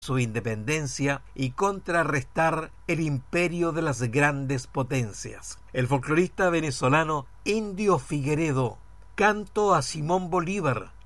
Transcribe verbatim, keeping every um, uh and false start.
su independencia y contrarrestar el imperio de las grandes potencias. El folclorista venezolano Indio Figueredo, Canto a Simón Bolívar,